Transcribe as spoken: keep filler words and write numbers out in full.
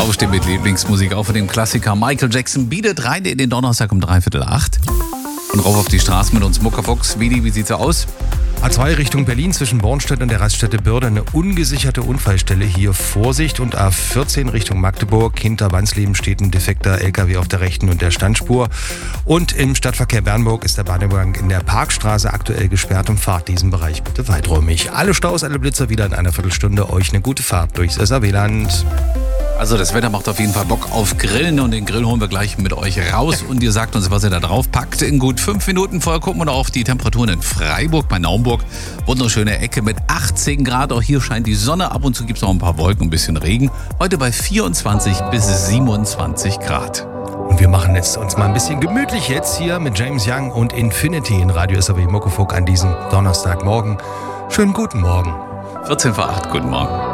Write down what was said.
Aufstehen mit Lieblingsmusik, auch von dem Klassiker Michael Jackson. Bietet rein in den Donnerstag um dreiviertel acht. Und rauf auf die Straße mit uns, Muckerfox. Vidi, wie sieht's aus? A zwei Richtung Berlin zwischen Bornstedt und der Raststätte Bürde eine ungesicherte Unfallstelle. Hier Vorsicht. Und A vierzehn Richtung Magdeburg. Hinter Wansleben steht ein defekter L K W auf der rechten und der Standspur. Und im Stadtverkehr Bernburg ist der Bahnübergang in der Parkstraße aktuell gesperrt und fahrt diesen Bereich bitte weiträumig. Alle Staus, alle Blitzer wieder in einer Viertelstunde. Euch eine gute Fahrt durchs S A W-Land. Also das Wetter macht auf jeden Fall Bock auf Grillen und den Grill holen wir gleich mit euch raus und ihr sagt uns, was ihr da drauf packt. In gut fünf Minuten vorher gucken wir noch auf die Temperaturen in Freiburg bei Naumburg. Wunderschöne Ecke mit achtzehn Grad, auch hier scheint die Sonne, ab und zu gibt es noch ein paar Wolken, ein bisschen Regen. Heute bei vierundzwanzig bis siebenundzwanzig Grad. Und wir machen jetzt uns mal ein bisschen gemütlich jetzt hier mit James Young und Infinity in Radio S A W Muckefuck an diesem Donnerstagmorgen. Schönen guten Morgen. vierzehn vor acht, guten Morgen.